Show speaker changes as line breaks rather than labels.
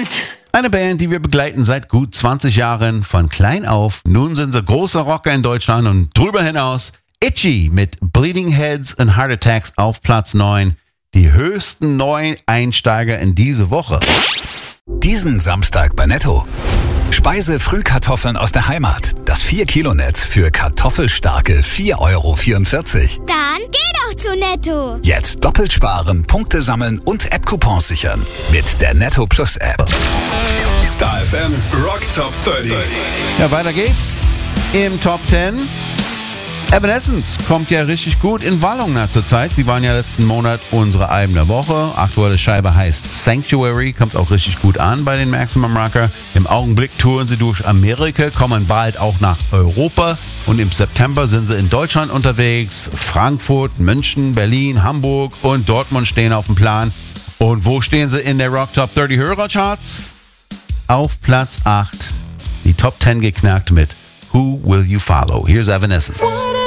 Eine Band, die wir begleiten seit gut 20 Jahren, von klein auf. Nun sind sie große Rocker in Deutschland und drüber hinaus. Itchy mit Bleeding Heads and Heart Attacks auf Platz 9. Die höchsten neuen Einsteiger in diese Woche.
Diesen Samstag bei Netto. Speise-Frühkartoffeln aus der Heimat. Das 4-Kilo-Netz für kartoffelstarke 4,44 €.
Dann geh doch zu Netto.
Jetzt doppelt sparen, Punkte sammeln und App-Coupons sichern. Mit der Netto Plus App.
Star FM Rock Top 30.
Ja, weiter geht's im Top 10. Evanescence kommt ja richtig gut in Wallung zurzeit. Sie waren ja letzten Monat unsere Alben der Woche. Aktuelle Scheibe heißt Sanctuary, kommt auch richtig gut an bei den Maximum Rocker. Im Augenblick touren sie durch Amerika, kommen bald auch nach Europa. Und im September sind sie in Deutschland unterwegs. Frankfurt, München, Berlin, Hamburg und Dortmund stehen auf dem Plan. Und wo stehen sie in der Rock Top 30 Hörercharts? Auf Platz 8. Die Top 10 geknackt mit Who Will You Follow? Here's Evanescence.